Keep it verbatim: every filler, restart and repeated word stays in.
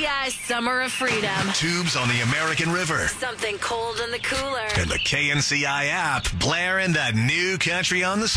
I Summer of Freedom. Tubes on the American River. Something cold in the cooler. And the K N C I app blaring that new country on the